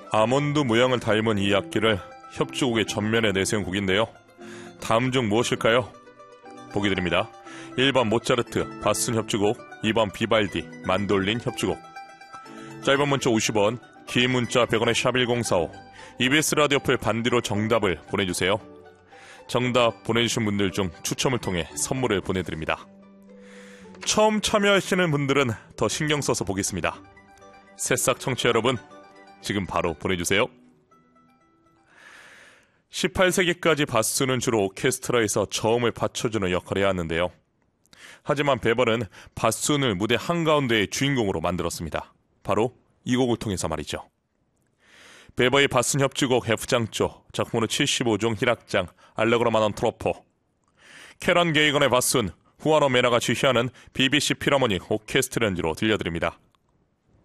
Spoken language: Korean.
아몬드 모양을 닮은 이 악기를 협주곡의 전면에 내세운 곡인데요. 다음 중 무엇일까요? 보기 드립니다. 1번 모차르트 바순 협주곡, 2번 비발디 만돌린 협주곡. 짧은 문자 50원, 긴 문자 100원의 샵1045, EBS 라디오풀 반디로 정답을 보내주세요. 정답 보내주신 분들 중 추첨을 통해 선물을 보내드립니다. 처음 참여하시는 분들은 더 신경 써서 보겠습니다. 새싹 청취자 여러분, 지금 바로 보내주세요. 18세기까지 바순은 주로 오케스트라에서 저음을 받쳐주는 역할을 해왔는데요. 하지만 베벌은 바순을 무대 한가운데의 주인공으로 만들었습니다. 바로 이 곡을 통해서 말이죠. 베버의 바순 협주곡 F장조, 작품으로 75종 희락장, 알레그로 마넌 트로포. 캐런 게이건의 바순, 후아노 메나가 지휘하는 BBC 필하모닉 오케스트라 연주로 들려드립니다.